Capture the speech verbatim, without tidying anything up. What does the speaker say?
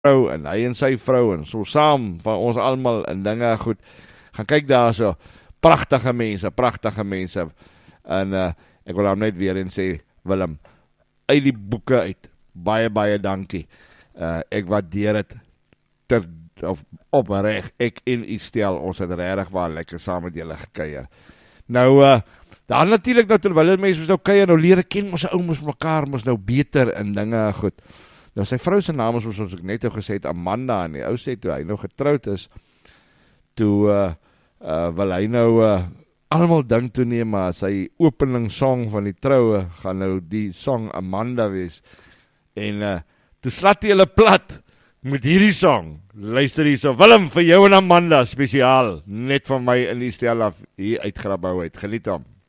vrou en hy en sy vrou en so saam van ons almal en dinge goed. Gaan kyk daar so, pragtige mense, pragtige mense. En uh, ek wil hom net weer en sê, Willem, uit die boeke uit, baie, baie dankie. Uh, ek waardeer het ter, of, opreg, ek en u stel, ons het regtig waar lekker saam met julle gekuier. Nou, uh, daar natuurlik nou terwyl mense ons nou kuier, nou leer ken ons ou mos mekaar, mos nou beter in dinge goed. Nou sy vrou se naam is soos ek net nou gesê het, Amanda, en die ou sê toe hy nou getroud is, toe uh, uh, wil hy nou uh, almal ding toeneem, maar sy openingssong van die troue gaan nou die song Amanda wees. En uh, toe slat hy hulle plat met hierdie song. Luister hier so, Willem, vir jou en Amanda spesiaal, net van my in die stel af hier uit Grabouw uit. Geniet hom.